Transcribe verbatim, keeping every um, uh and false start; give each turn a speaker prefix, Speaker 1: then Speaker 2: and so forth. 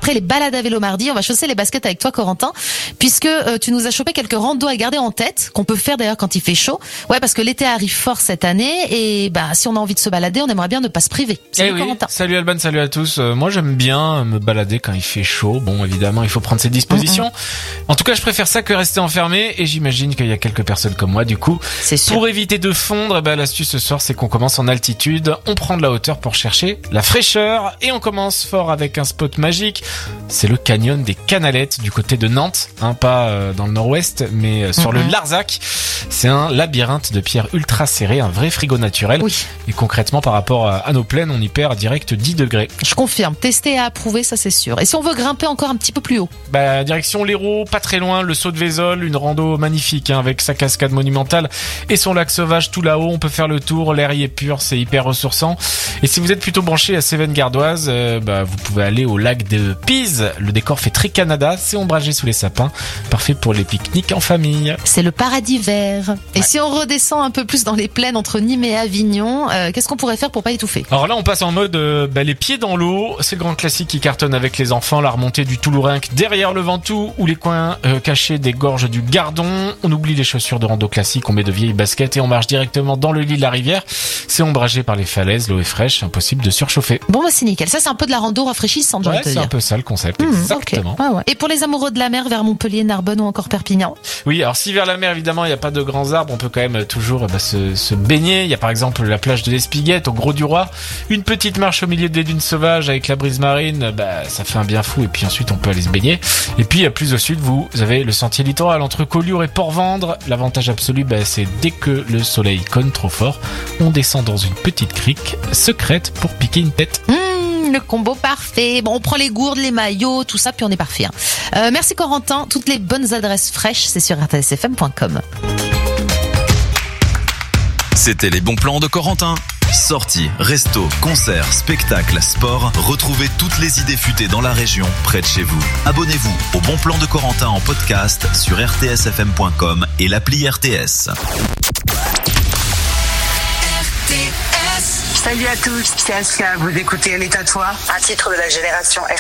Speaker 1: après les balades à vélo mardi, on va chausser les baskets avec toi, Corentin, puisque euh, tu nous as chopé quelques randos à garder en tête, qu'on peut faire d'ailleurs quand il fait chaud. Ouais, parce que l'été arrive fort cette année et bah si on a envie de se balader, on aimerait bien ne pas se priver. Salut,
Speaker 2: eh oui.
Speaker 1: Corentin.
Speaker 2: Salut Alban, salut à tous. Euh, moi j'aime bien me balader quand il fait chaud. Bon, évidemment, il faut prendre ses dispositions. Mm-hmm. En tout cas, je préfère ça que rester enfermé et j'imagine qu'il y a quelques personnes comme moi du coup.
Speaker 1: C'est sûr.
Speaker 2: Pour éviter de fondre, bah, l'astuce ce soir c'est qu'on commence en altitude, on prend de la hauteur pour chercher la fraîcheur et on commence fort avec un spot magique. C'est le canyon des Canalettes du côté de Nantes, hein, pas euh, dans le nord-ouest mais euh, sur mm-hmm. le Larzac. C'est un labyrinthe de pierres ultra serrées, un vrai frigo naturel.
Speaker 1: Oui.
Speaker 2: Et concrètement par rapport à, à nos plaines, on y perd direct dix degrés.
Speaker 1: Je confirme, tester et approuver, ça c'est sûr. Et si on veut grimper encore un petit peu plus haut?
Speaker 2: Bah direction l'Hérault, pas très loin, le Saut de Vézol, une rando magnifique hein, avec sa cascade monumentale et son lac sauvage tout là-haut. On peut faire le tour, l'air y est pur, c'est hyper ressourçant. Et si vous êtes plutôt branché à Cévennes-Gardoise, euh, bah vous pouvez aller au lac de Pise. Le décor fait très Canada, c'est ombragé sous les sapins, parfait pour les pique-niques en famille.
Speaker 1: C'est le paradis vert. Et
Speaker 2: ouais.
Speaker 1: si on redescend un peu plus dans les plaines entre Nîmes et Avignon, euh, qu'est-ce qu'on pourrait faire pour pas étouffer?
Speaker 2: Alors là, on passe en mode euh, bah, les pieds dans l'eau. C'est le grand classique qui cartonne avec les enfants. La remontée du Toulourenc derrière le Ventoux ou les coins euh, cachés des gorges du Gardon. On oublie les chaussures de rando classiques, on met de vieilles baskets et on marche directement dans le lit de la rivière. C'est ombragé par les falaises, l'eau est fraîche, impossible de surchauffer.
Speaker 1: Bon bah c'est nickel. Ça c'est un peu de la rando rafraîchissante, j'ai
Speaker 2: ouais,
Speaker 1: envie de te
Speaker 2: c'est
Speaker 1: dire.
Speaker 2: un peu ça le concept. Mmh, exactement.
Speaker 1: Okay. Ah ouais. Et pour les amoureux de la mer, vers Montpellier, Narbonne ou encore Perpignan?
Speaker 2: Oui, alors si vers la mer évidemment il n'y a pas de grands arbres, on peut quand même toujours bah, se, se baigner. Il y a par exemple la plage de l'Espiguette au Gros du Roi, une petite marche au milieu des dunes sauvages avec la brise marine, bah ça fait un bien fou et puis ensuite on peut aller se baigner. Et puis plus au sud vous avez le sentier littoral entre Collioure et Port-Vendre. L'avantage absolu bah, c'est dès que le soleil cogne trop fort, on descend dans une petite crique secrète pour piquer une tête.
Speaker 1: Mmh, le combo parfait. Bon, on prend les gourdes, les maillots, tout ça, puis on est parfait. Hein. Euh, merci Corentin. Toutes les bonnes adresses fraîches, c'est sur r t s f m point com.
Speaker 3: C'était les bons plans de Corentin. Sorties, restos, concerts, spectacles, sport, retrouvez toutes les idées futées dans la région, près de chez vous. Abonnez-vous au Bon Plan de Corentin en podcast sur r t s f m point com et l'appli R T S.
Speaker 4: Salut à tous, c'est Aska, vous écoutez Elle est à toi, un titre de la génération R T S.